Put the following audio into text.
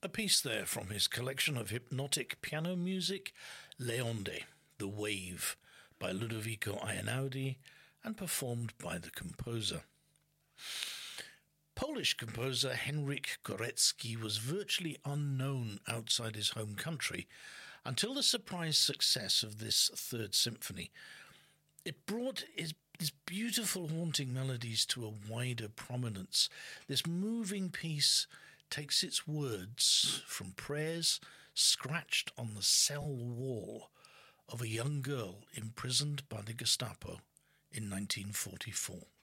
A piece there from his collection of hypnotic piano music, Leonde, The Wave, by Ludovico Einaudi, and performed by the composer. Polish composer Henryk Górecki was virtually unknown outside his home country until the surprise success of this Third Symphony. It brought his beautiful haunting melodies to a wider prominence. This moving piece takes its words from prayers scratched on the cell wall of a young girl imprisoned by the Gestapo in 1944.